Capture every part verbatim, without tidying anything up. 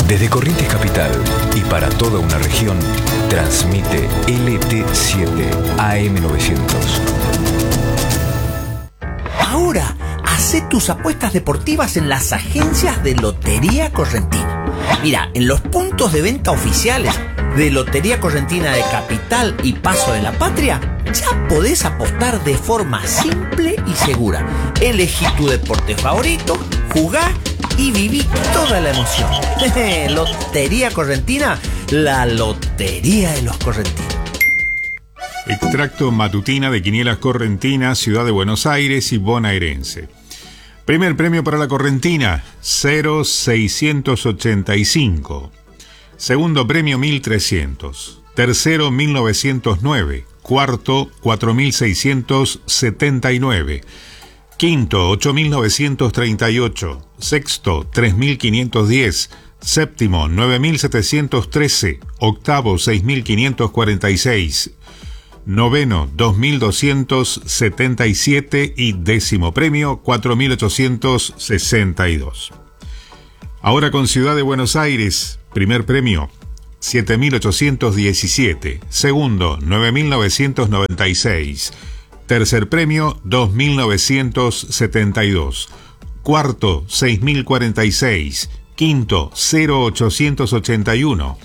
Desde Corrientes Capital y para toda una región, transmite L T siete A M novecientos. Ahora, hacé tus apuestas deportivas en las agencias de Lotería Correntina. Mira, en los puntos de venta oficiales de Lotería Correntina de Capital y Paso de la Patria, ya podés apostar de forma simple y segura. Elegí tu deporte favorito, jugá y viví toda la emoción. Lotería Correntina, la lotería de los correntinos. Extracto matutina de Quinielas Correntina, Ciudad de Buenos Aires y bonaerense. Primer premio para la Correntina, cero seiscientos ochenta y cinco. Segundo premio, mil trescientos. Tercero, mil novecientos nueve. Cuarto, cuatro mil seiscientos setenta y nueve. Quinto, ocho mil novecientos treinta y ocho. Sexto, tres mil quinientos diez. Séptimo, nueve mil setecientos trece. Octavo, seis mil quinientos cuarenta y seis. Noveno, dos mil doscientos setenta y siete. Y décimo premio, cuatro mil ochocientos sesenta y dos. Ahora con Ciudad de Buenos Aires, primer premio, siete mil ochocientos diecisiete. Segundo, nueve mil novecientos noventa y seis. Tercer premio, dos mil novecientos setenta y dos. Cuarto, seis mil cuarenta y seis. Quinto, cero ochocientos ochenta y uno.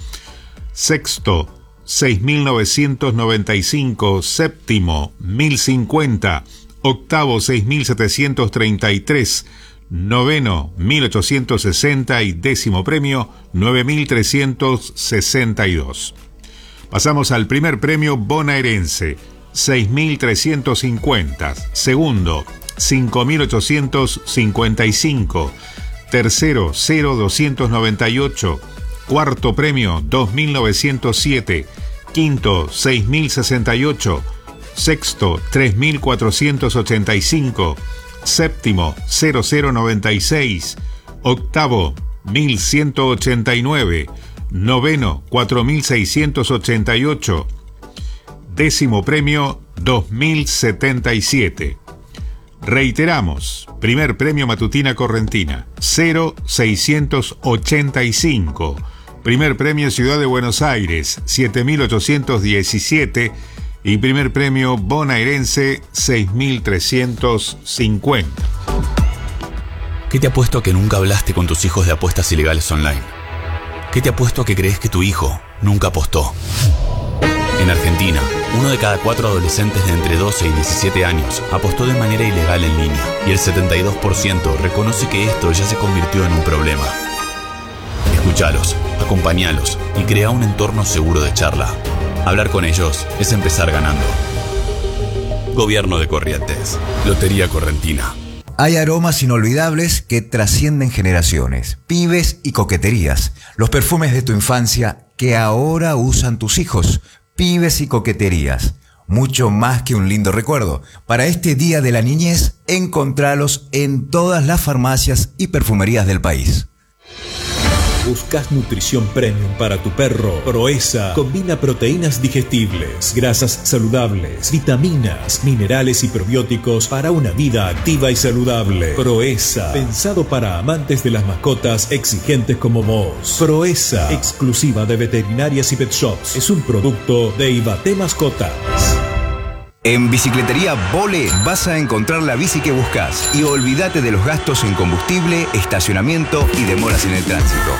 Sexto, seis mil novecientos noventa y cinco. Séptimo, mil cincuenta. Octavo, seis mil setecientos treinta y tres. Noveno, mil ochocientos sesenta. Y décimo premio, nueve mil trescientos sesenta y dos. Pasamos al primer premio bonaerense, seis mil trescientos cincuenta. Segundo, cinco mil ochocientos cincuenta y cinco. Tercero, cero doscientos noventa y ocho. Cuarto premio, dos mil novecientos siete. Quinto, seis mil sesenta y ocho. Sexto, tres mil cuatrocientos ochenta y cinco. Séptimo, cero cero noventa y seis. Octavo, mil ciento ochenta y nueve. Noveno, cuatro mil seiscientos ochenta y ocho. Décimo premio, dos mil setenta y siete. Reiteramos, primer premio matutina correntina, cero seiscientos ochenta y cinco. Primer premio Ciudad de Buenos Aires, siete mil ochocientos diecisiete. Y primer premio bonaerense, seis mil trescientos cincuenta. ¿Qué te apuesto a que nunca hablaste con tus hijos de apuestas ilegales online? ¿Qué te apuesto a que crees que tu hijo nunca apostó? En Argentina, uno de cada cuatro adolescentes de entre doce y diecisiete años apostó de manera ilegal en línea, y el setenta y dos por ciento reconoce que esto ya se convirtió en un problema. Escúchalos, acompáñalos y crea un entorno seguro de charla. Hablar con ellos es empezar ganando. Gobierno de Corrientes. Lotería Correntina. Hay aromas inolvidables que trascienden generaciones, pibes y coqueterías. Los perfumes de tu infancia que ahora usan tus hijos. Pibes y coqueterías. Mucho más que un lindo recuerdo. Para este Día de la Niñez, encontralos en todas las farmacias y perfumerías del país. ¿Buscas nutrición premium para tu perro? Proeza combina proteínas digestibles, grasas saludables, vitaminas, minerales y probióticos para una vida activa y saludable. Proeza, pensado para amantes de las mascotas exigentes como vos. Proeza, exclusiva de veterinarias y pet shops. Es un producto de Ibate Mascotas. En Bicicletería Vole vas a encontrar la bici que buscas y olvídate de los gastos en combustible, estacionamiento y demoras en el tránsito.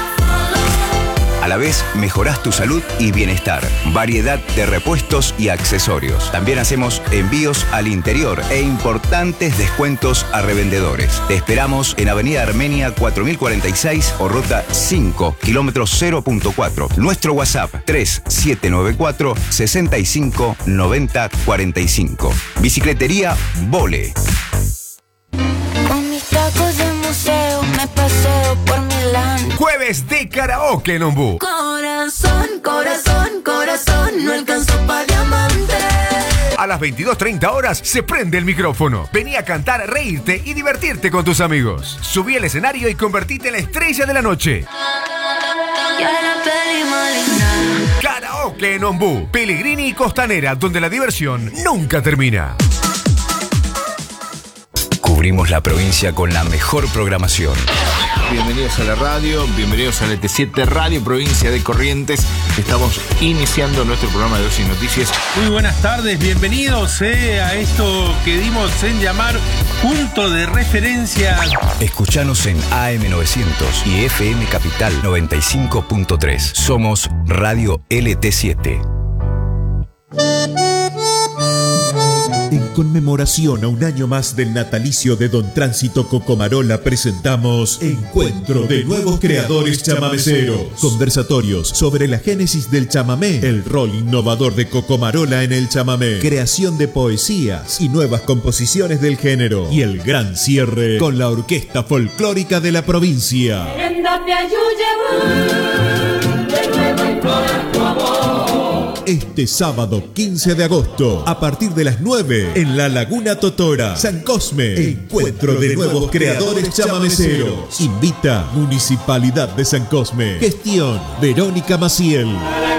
A la vez, mejorás tu salud y bienestar. Variedad de repuestos y accesorios. También hacemos envíos al interior e importantes descuentos a revendedores. Te esperamos en Avenida Armenia cuatro mil cuarenta y seis o Ruta cinco, kilómetro cero punto cuatro. Nuestro WhatsApp tres siete nueve cuatro, seis cinco nueve cero cuatro cinco. Bicicletería Vole. Con mis tacos de museo me paseo por Milán. Jueves de karaoke en Ombú. Corazón, corazón, corazón, no alcanzó pa' diamante. A las veintidós treinta horas se prende el micrófono. Vení a cantar, reírte y divertirte con tus amigos. Subí al escenario y convertite en la estrella de la noche. Karaoke en Ombú, Pellegrini y Costanera, donde la diversión nunca termina. Cubrimos la provincia con la mejor programación. bienvenidos a la radio, bienvenidos a L T siete Radio Provincia de Corrientes. Estamos iniciando nuestro programa de Ocio y Noticias. Muy buenas tardes, bienvenidos eh, a esto que dimos en llamar Punto de Referencia. Escuchanos en A M novecientos y F M Capital noventa y cinco punto tres. Somos Radio L T siete. En conmemoración a un año más del natalicio de Don Tránsito Cocomarola, presentamos Encuentro de Nuevos Creadores Chamameceros. Conversatorios sobre la génesis del chamamé, el rol innovador de Cocomarola en el chamamé, creación de poesías y nuevas composiciones del género. Y el gran cierre con la Orquesta Folclórica de la provincia. Este sábado quince de agosto, a partir de las nueve, en la Laguna Totora, San Cosme, Encuentro de Nuevos Creadores Chamameceros. Invita Municipalidad de San Cosme. Gestión Verónica Maciel.